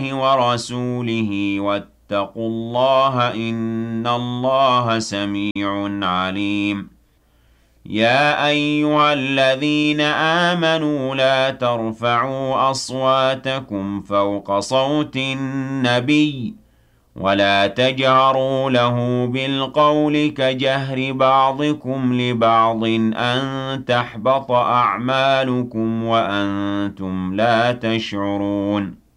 ورسوله واتقوا الله إن الله سميع عليم يا أيها الذين آمنوا لا ترفعوا أصواتكم فوق صوت النبي ولا تجهروا له بالقول كجهر بعضكم لبعض أن تحبط أعمالكم وأنتم لا تشعرون